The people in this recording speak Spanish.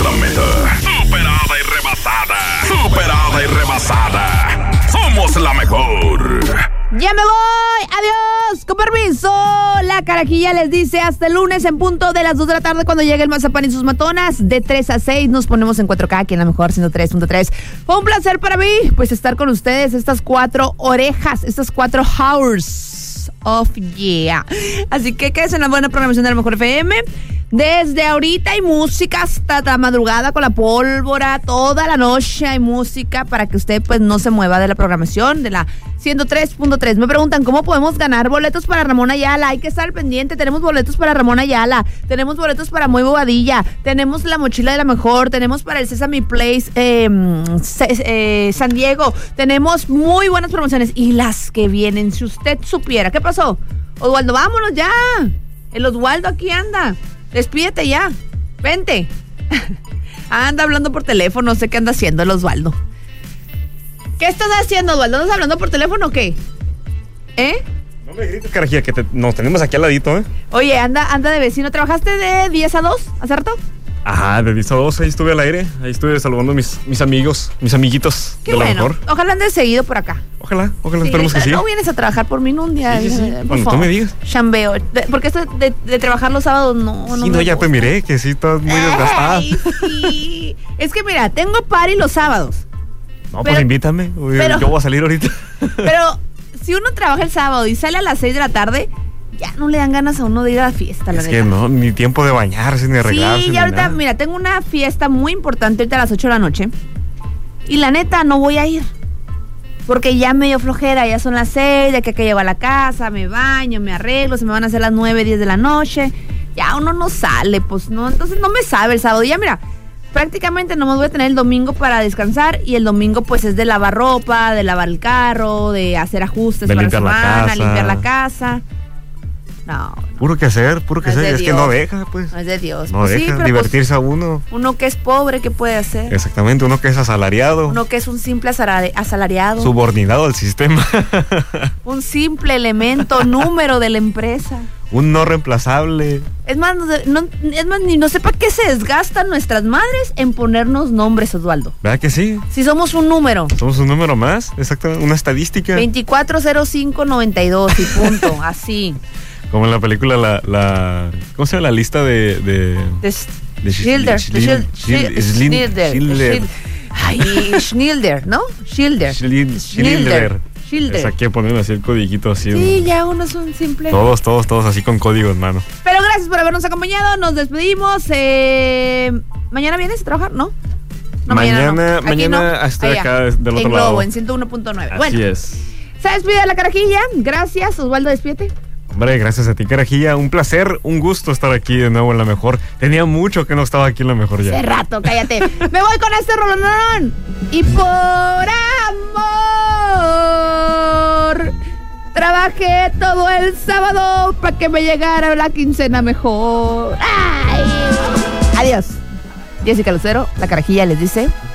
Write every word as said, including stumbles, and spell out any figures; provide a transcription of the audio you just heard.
la meta. Superada y rebasada. Superada y rebasada. Somos la mejor. ¡Ya me voy! ¡Adiós! Con permiso. La Carajilla les dice hasta el lunes en punto de las dos de la tarde cuando llegue el Mazapán y sus matonas. De tres a seis nos ponemos en cuatro K aquí en la mejor ciento tres punto tres. Fue un placer para mí pues estar con ustedes estas cuatro orejas, estas cuatro hours of yeah. Así que quédense en la buena programación de la Mejor F M. Desde ahorita hay música hasta la madrugada con la pólvora, toda la noche hay música para que usted pues no se mueva de la programación de la ciento tres punto tres. Me preguntan cómo podemos ganar boletos para Ramón Ayala. Hay que estar al pendiente. Tenemos boletos para Ramón Ayala, tenemos boletos para Muy Bobadilla, tenemos la mochila de la mejor, tenemos para el Sesame Place eh, eh, San Diego, tenemos muy buenas promociones y las que vienen, si usted supiera. ¿Qué pasó? Oswaldo, vámonos ya. El Oswaldo aquí anda. Despídete ya, vente. Anda hablando por teléfono, no sé qué anda haciendo el Osvaldo. ¿Qué estás haciendo, Osvaldo? ¿Andas hablando por teléfono o qué? ¿Eh? No me grites, Carajilla, que te, nos tenemos aquí al ladito, ¿eh? Oye, anda, anda de vecino. ¿Trabajaste de diez a dos, hace rato? Ajá, de diez a dos, ahí estuve al aire. Ahí estuve saludando a mis, mis amigos, mis amiguitos. Qué de la bueno, mejor. Ojalá andes seguido por acá. Ojalá, ojalá, Sí, esperemos que sí. No vienes a trabajar por mí en un día. Sí, sí, sí. eh, por Cuando tú favor. me digas. Chambeo. De- porque esto de, de trabajar los sábados no, no Sí, me no, ya gusta. te miré, que sí, estás muy desgastada. Ay, sí. Es que mira, tengo party los sábados. No, pero- pues invítame. Uy, pero- yo voy a salir ahorita. Pero si uno trabaja el sábado y sale a las seis de la tarde, ya no le dan ganas a uno de ir a la fiesta, la Es neta. que no, ni tiempo de bañarse, ni arreglarse. Sí, ni y ahorita, nada. mira, tengo una fiesta muy importante ahorita a las ocho de la noche. Y la neta, no voy a ir. Porque ya me dio flojera, ya son las seis, ya que hay que llevar a la casa, me baño, me arreglo, se me van a hacer las nueve, diez de la noche. Ya uno no sale, pues no, entonces no me sabe el sábado. Y ya mira, prácticamente nomás voy a tener el domingo para descansar y el domingo pues es de lavar ropa, de lavar el carro, de hacer ajustes De para la limpiar la semana, casa. limpiar la casa. No, Puro que hacer, puro que No es hacer. de Es que Dios. no deja, pues. no es de Dios. No Pues sí, deja pero divertirse a uno. pues, uno que es pobre, ¿qué puede hacer? Exactamente, uno que es asalariado. Uno que es un simple asara- asalariado, Subordinado al sistema. un simple elemento, número de la empresa. Un no reemplazable. Es más, no, no- es más, ni no sepa qué se desgastan nuestras madres en ponernos nombres, Osvaldo. ¿Verdad que sí? Si somos un número, Somos un número más, exactamente, una estadística. veinticuatro cero cinco noventa y dos y punto, así. Como en la película, la, la ¿cómo se llama? La lista de... de, De, de Schilder, Schil- de Schil- Schil- Schil- Schilder. Schilder, Schil- Ay, Schilder, ¿no? Schilder. Schlin- Schilder. Schilder. Schilder. Es aquí ponen así el codiguito así. Sí, ya uno es un simple. Todos, todos, todos así con código en mano. Pero gracias por habernos acompañado. Nos despedimos. Eh, ¿Mañana vienes a trabajar? ¿No? No, Mañana- no. Aquí mañana no. estoy Allá, acá del otro en Globo, lado. en ciento uno punto nueve. Así Bueno, es. se despide la Carajilla. Gracias, Osvaldo, despídete. Hombre, gracias a ti, Carajilla. Un placer, un gusto estar aquí de nuevo en La Mejor. Tenía mucho que no estaba aquí en La Mejor ya. Hace rato, cállate. Me voy con este rolonón. Y por amor, trabajé todo el sábado para que me llegara la quincena mejor. Ay. Adiós. Jessica Lucero, la Carajilla les dice...